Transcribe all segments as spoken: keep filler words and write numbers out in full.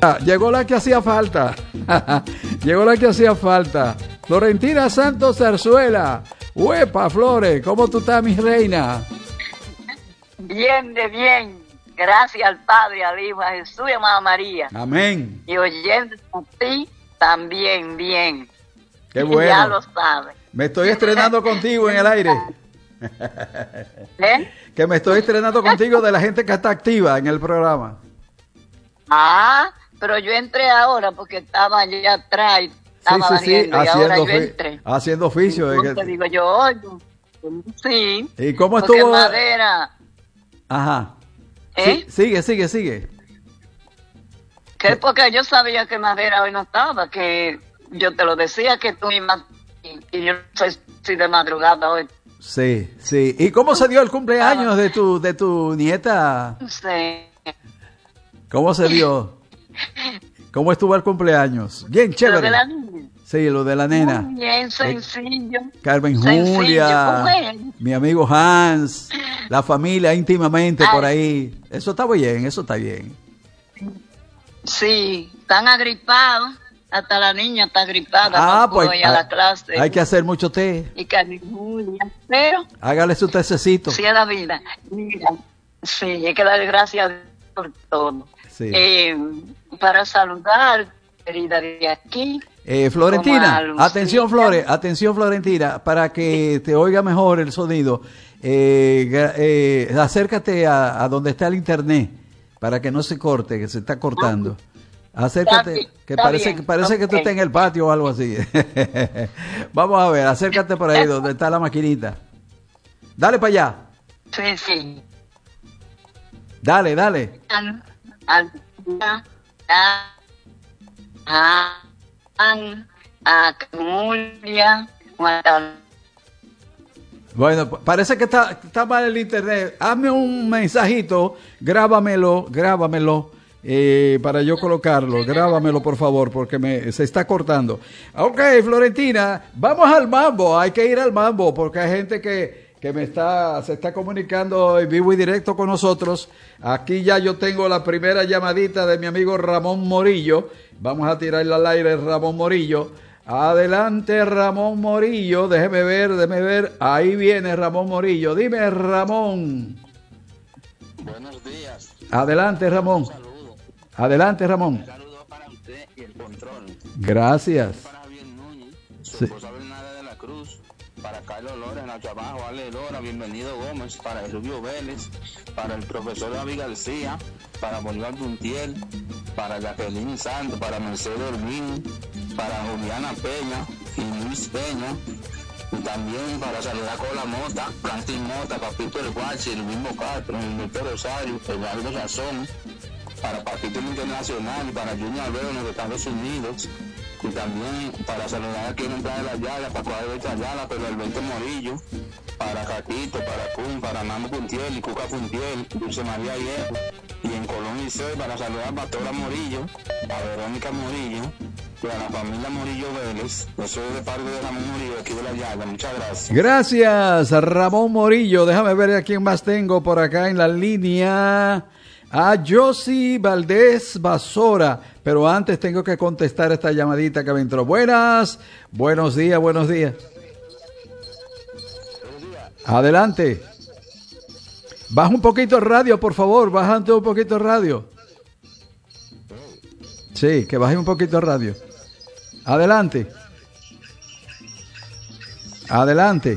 Ah, llegó la que hacía falta. Llegó la que hacía falta. Florentina Santos Zarzuela. Huepa, Flores, ¿cómo tú estás, mi reina? Bien, de bien. Gracias al Padre, al Hijo, a Jesús y a Mamá María. Amén. Y oyendo a ti, también bien. Qué bueno. Ya lo sabes. Me estoy estrenando contigo en el aire. ¿Eh? Que me estoy estrenando contigo de la gente que está activa en el programa. Ah, pero yo entré ahora porque estaba allá atrás. Estaba Sí, sí, sí, barriendo, y ahora haciendo, yo fi- entré. haciendo oficio. Entonces, eh, que- digo yo, oye, sí. ¿Y cómo Porque estuvo? madera, Ajá. ¿eh? Sí, sigue, sigue, sigue. Que porque yo sabía que madera hoy no estaba, que yo te lo decía que tú misma, y, y yo no sé si de madrugada hoy. Sí, sí. ¿Y cómo se dio el cumpleaños de tu, de tu nieta? No sé. ¿Cómo se dio? ¿Cómo estuvo el cumpleaños? Bien Lo chévere. de la niña. Sí, lo de la nena. Muy bien, sencillo. Carmen Sencillo, Julia, ¿cómo es? mi amigo Hans, la familia íntimamente por Ay. ahí. Eso está bien, eso está bien. Sí, están agripados. Hasta la niña está agripada. Ah, no pudo pues ir a la clase. hay que hacer mucho té. Y Carmen Julia. Pero, Hágale su tececito. sí es la vida. Mira, sí, hay que darle gracias a Dios por todo. Sí. Eh, para saludar, querida de aquí. Eh, como a Florentina, Lucía. atención Flores, atención Florentina, para que te oiga mejor el sonido, eh, gra- eh, acércate a, a donde está el internet, para que no se corte, que se está cortando. Acércate, Está que está parece, bien, que parece que tú ok. estás en el patio o algo así. Vamos a ver, acércate por ahí donde está la maquinita. Dale para allá, Sí, sí. dale, dale. An- an- a- a- a- an- a Camulia, Guadalajara. Bueno, p- parece que está, está mal el internet. Hazme un mensajito, grábamelo, grábamelo, eh, para yo colocarlo. Grábamelo, por favor, porque me, se está cortando. Ok, Florentina, vamos al mambo. Hay que ir al mambo, porque hay gente que, que me está, se está comunicando en vivo y directo con nosotros. Aquí ya yo tengo la primera llamadita de mi amigo Ramón Morillo. Vamos a tirarle al aire Ramón Morillo. Adelante, Ramón Morillo. Déjeme ver, déjeme ver. Ahí viene Ramón Morillo. Dime, Ramón. Buenos días. Adelante, Ramón. Un saludo. Adelante, Ramón. Un saludo para usted y el control. Gracias. Para Javier Núñez, su Sí. esposa Bernarda de la Cruz, para Carlos Lora, Nacho Abajo, Ale Lora, bienvenido Gómez, para Rubio Vélez, para el profesor David García, para Bolívar Buntiel, para Jacqueline Santos, para Mercedes Olvin, para Juliana Peña y Luis Peña, y también para saludar con la Mota, Franklin Mota, Papito el Guachi, el mismo Castro, el Víctor Rosario, Eduardo Sazón, para Papito el Internacional y para Junior Vero en los Estados Unidos, y también para saludar aquí en Entrada de la Yala, para Cuadro de Ayala, pero Alberto Morillo, para Caquito, para Kun, para Mamo Puntiel y Cuca Puntiel, Dulce María Viejo, y en Colón y Liceo para saludar a Pastora Morillo, a Verónica Morillo, y a la familia Morillo Vélez. Yo soy de parte de Ramón Morillo, aquí de la Yala. Muchas gracias. Gracias, Ramón Morillo. Déjame ver a quién más tengo por acá en la línea. A Josie Valdés Basora. Pero antes tengo que contestar esta llamadita que me entró. Buenas, buenos días, buenos días. Adelante. Baja un poquito el radio, por favor. Bájate un poquito el radio. Sí, que baje un poquito el radio. Adelante. Adelante.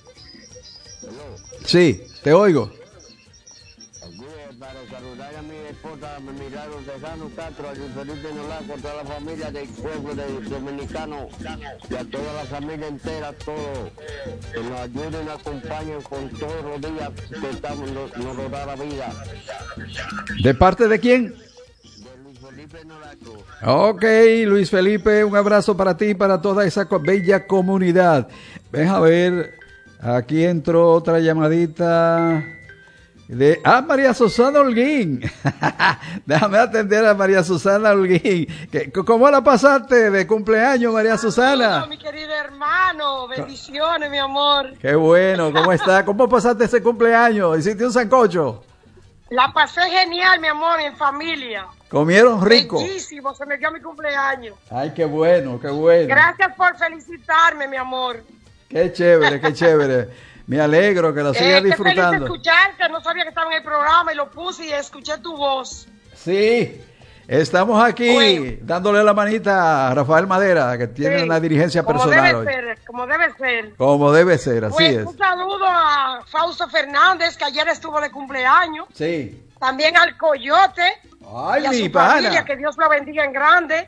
Sí, te oigo. Para saludar a mi esposa Milagro Tejano Castro, a Luis Felipe Nolasco, a toda la familia del pueblo de dominicano y a toda la familia entera, todo, que nos ayuden, nos acompañen con todos los días que estamos, nos, nos da la vida. ¿De parte de quién? De Luis Felipe Nolasco. Ok, Luis Felipe, un abrazo para ti y para toda esa co- bella comunidad. Ven a ver, aquí entró otra llamadita de... Ah, María Susana Holguín. Déjame atender a María Susana Holguín. ¿Qué- ¿Cómo la pasaste de cumpleaños, María Susana? Hola, mi querido hermano, bendiciones, mi amor. Qué bueno, ¿cómo está? ¿Cómo pasaste ese cumpleaños? ¿Hiciste un sancocho? La pasé genial, mi amor, en familia. Comieron rico. Bellísimo, se me dio mi cumpleaños. Ay, qué bueno, qué bueno. Gracias por felicitarme, mi amor. Qué chévere, qué chévere. Me alegro que lo sigas eh, disfrutando. Qué feliz escucharte, no sabía que estaba en el programa y lo puse y escuché tu voz. Sí, estamos aquí bueno. dándole la manita a Rafael Madera, que tiene sí, una dirigencia como personal debe ser, como debe ser. Como debe ser, así pues, es. Un saludo a Fausto Fernández, que ayer estuvo de cumpleaños. Sí. También al Coyote. Ay, y a mi su pana. familia, que Dios lo bendiga en grande.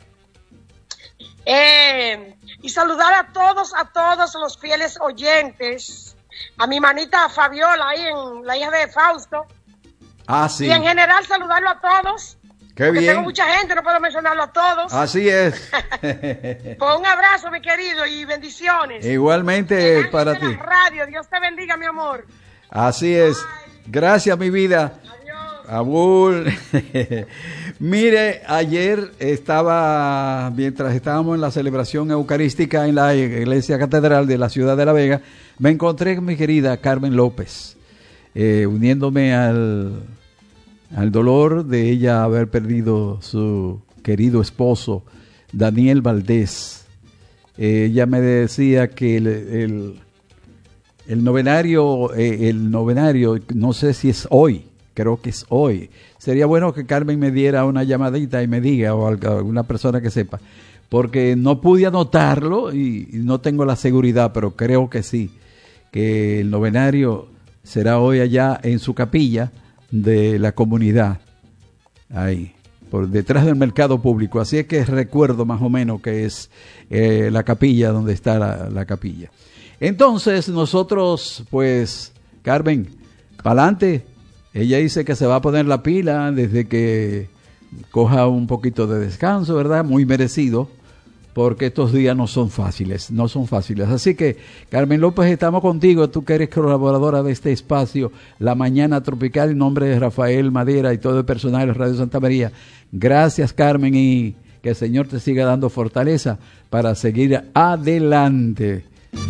Eh, y saludar a todos, a todos los fieles oyentes. A mi manita Fabiola, ahí en la hija de Fausto. Ah, sí. Y en general saludarlo a todos. Qué bien. Tengo mucha gente, no puedo mencionarlo a todos. Así es. Pues un abrazo, mi querido, y bendiciones. Igualmente para ti. Radio, Dios te bendiga, mi amor. Así es. Bye. Gracias, mi vida. Adiós. Abul. Mire, ayer estaba, mientras estábamos en la celebración eucarística en la iglesia catedral de la ciudad de La Vega, me encontré con mi querida Carmen López, eh, uniéndome al, al dolor de ella haber perdido su querido esposo, Daniel Valdés. Eh, ella me decía que el, el, el novenario, eh, el novenario, no sé si es hoy, creo que es hoy. Sería bueno que Carmen me diera una llamadita y me diga, o alguna persona que sepa, porque no pude anotarlo y, y no tengo la seguridad, pero creo que sí, que el novenario será hoy allá en su capilla de la comunidad, ahí, por detrás del mercado público. Así es que recuerdo más o menos que es eh, la capilla donde está la, la capilla. Entonces nosotros, pues, Carmen, pa'lante. Ella dice que se va a poner la pila desde que coja un poquito de descanso, ¿verdad? Muy merecido, porque estos días no son fáciles, no son fáciles. Así que, Carmen López, estamos contigo, tú que eres colaboradora de este espacio, La Mañana Tropical, en nombre de Rafael Madera y todo el personal de Radio Santa María. Gracias, Carmen, y que el Señor te siga dando fortaleza para seguir adelante.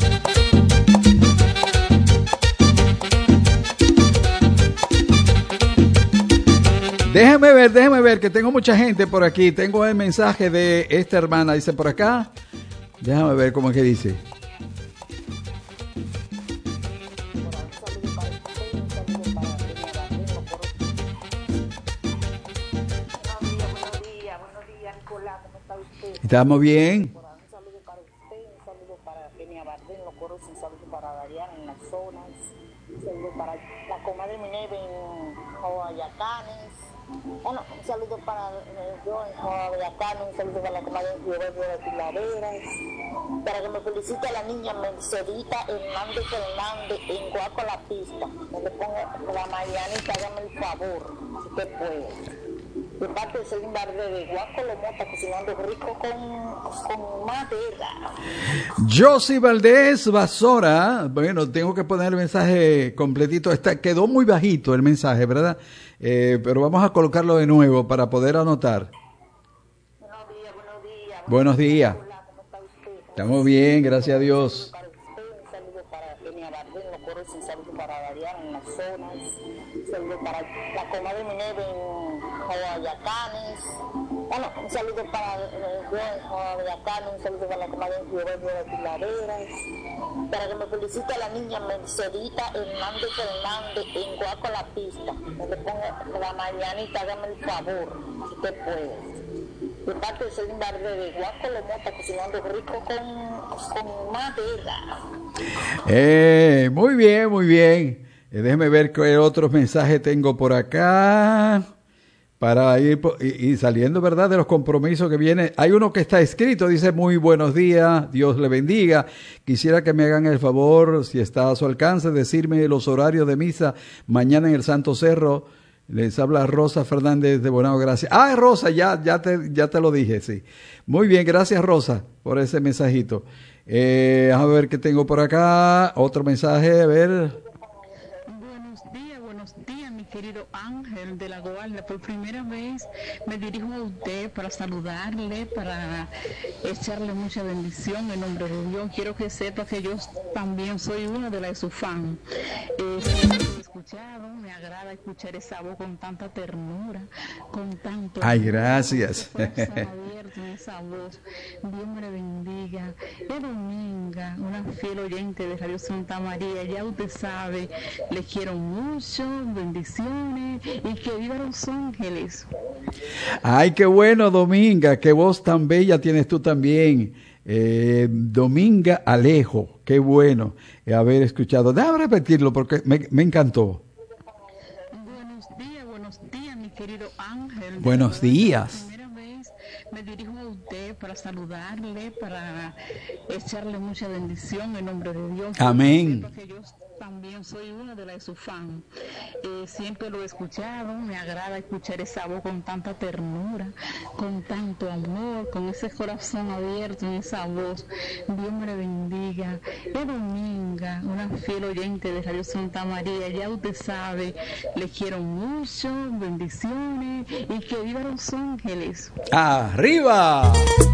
Déjeme ver, déjeme ver, que tengo mucha gente por aquí. Tengo el mensaje de esta hermana, dice por acá. Déjame ver cómo es que dice. Estamos bien. Un saludo para usted, un saludo para Kenia Bardén, los coros, un saludo para Dariana en las zonas, un saludo para la comadre Mineve en Joayacanes. Bueno, un saludo para eh, yo en Joayacanes, un saludo para la comadre de Piladeras, para que me felicite a la niña Mercedita Hernández Fernández en Guaco La Pista. Me le ponga la Marianita, hágame el favor, si usted puede. De parte de Celine Barre de Guaco Lo Mota, cocinando rico con, con madera. Josie Valdés Basora, bueno, tengo que poner el mensaje completito, está, quedó muy bajito el mensaje, ¿verdad? Eh, pero vamos a colocarlo de nuevo para poder anotar. Buenos días, buenos días. Buenos días. Hola, ¿cómo está usted? Estamos bien, gracias a Dios. Para usted, un saludo para Kenia Bardén, los coros, un saludo para Dariana en las zonas, un saludo para la comadre Mineve en Joayacanes. Bueno, un saludo para eh, yo en Joayacanes, un saludo para la comadre de Piladeras, para que me felicite a la niña Mercedita Hernández Fernández en Guaco La Pista. Me le ponga la Marianita, hágame el favor, si usted puede. De parte de Celine Barre de Guaco Lo Mota, cocinando rico con, con madera. Eh, muy bien, muy bien. Eh, déjeme ver qué otros mensajes tengo por acá. Para ir y, y saliendo, ¿verdad?, de los compromisos que vienen. Hay uno que está escrito, dice: muy buenos días, Dios le bendiga. Quisiera que me hagan el favor, si está a su alcance, decirme los horarios de misa mañana en el Santo Cerro. Les habla Rosa Fernández de Bonao, gracias. Ah, Rosa, ya, ya, te, ya te lo dije, sí. Muy bien, gracias, Rosa, por ese mensajito. Eh, a ver qué tengo por acá. Otro mensaje, a ver. Buenos días, buenos días, mi querido. querido Ángel de la Guardia. Por primera vez me dirijo a usted para saludarle, para echarle mucha bendición en nombre de Dios. Quiero que sepa que yo también soy una de las de sus fans. Eh, siempre lo he escuchado, me agrada escuchar esa voz con tanta ternura, con tanto... Ay, gracias. Abierto en esa voz. Dios me le bendiga. Es Dominga, una fiel oyente de Radio Santa María. Ya usted sabe, les quiero mucho, bendiciones y que viva Los Ángeles. Ay, qué bueno, Dominga, qué voz tan bella tienes tú también. Eh, Dominga Alejo, qué bueno haber escuchado. Déjame repetirlo porque me, me encantó. Buenos días, buenos días, mi querido Ángel. Buenos días. Me dirijo a usted para saludarle, para echarle mucha bendición en nombre de Dios. Amén. Porque yo también soy una de las de sus fans. Eh, siempre lo he escuchado, me agrada escuchar esa voz con tanta ternura, con tanto amor, con ese corazón abierto en esa voz. Dios me le bendiga. Es Dominga, una fiel oyente de Radio Santa María. Ya usted sabe, les quiero mucho, bendiciones y que viva Los Ángeles. ¡Arriba!